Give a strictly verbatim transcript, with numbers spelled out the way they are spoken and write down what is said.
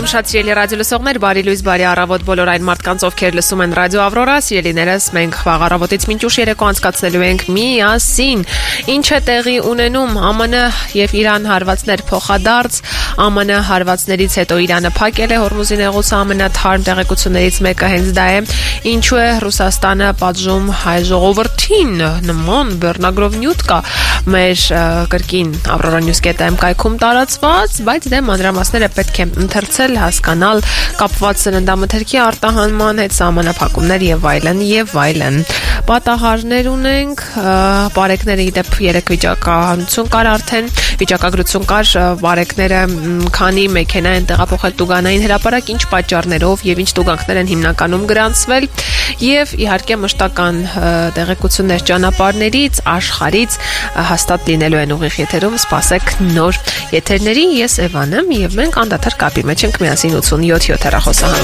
Բարև շատ սիրելի ռադիո լսողներ, բարի լույս, բարի առավոտ բոլոր այն մարդկանց, ովքեր լսում են ռադիո Ավրորա, սիրելիներս, մենք վաղ առավոտից մինչ ուշ երեկո անցկացնելու ենք միասին։ Ինչ է տեղի ունենում ԱՄՆ եւ Իրան հարվածներ փոխադարձ, ԱՄՆ հարվածներից հետո Իրանը փակել է Հորմուզի նեղուցը, ամենաթարմ տեղեկություններից մեկը հենց դա է, ինչու է Ռուսաստանը պատժում հայ ժողովրդին, նման բեռնագրով նյութ կա մեր կրկին Avrora News dot am կայքում տարածված, բայց դե մանրամասները պետք է ընթերցել, հասկանալ, կապված սննդամթերքի արտահանման հետ, սահմանափակումներ եւ այլն եւ այլն։ Պատահարներ ունենք, բարեկները իդեպ երեք վիճակահանություն կար արդեն, վիճակագրություն կար, բարեկները քանի մեքենա են տեղափոխել Տուգանային հրապարակ, ինչ պատճառներով եւ ինչ տուգանքներ են հիմնականում գրանցվել եւ իհարկե մշտական տեղեկություններ ճանապարհներից, աշխարհից հաստատ լինելու են ուղիղ եթերում, սպասեք նոր եթերների, ես Էվան եմ եւ մենք անդադար կապի մեջ ենք միասին ութսունյոթ հեռախոսահամար